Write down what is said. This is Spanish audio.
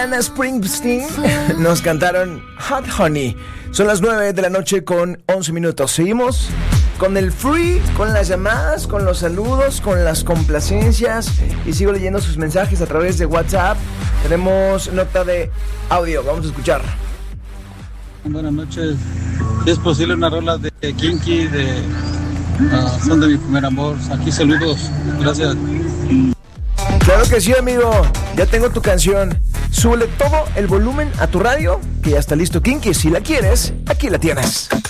Ana Springsteen nos cantaron Hot Honey. Son las 9 de la noche con 11 minutos. Seguimos con el free, con las llamadas, con los saludos, con las complacencias. Y sigo leyendo sus mensajes a través de WhatsApp. Tenemos nota de audio, vamos a escuchar. Buenas noches. Si es posible una rola de Kinky, Son de mi primer amor. Aquí saludos. Gracias. Claro que sí, amigo. Ya tengo tu canción. Súbele todo el volumen a tu radio, que ya está listo, Kinky. Si la quieres, aquí la tienes.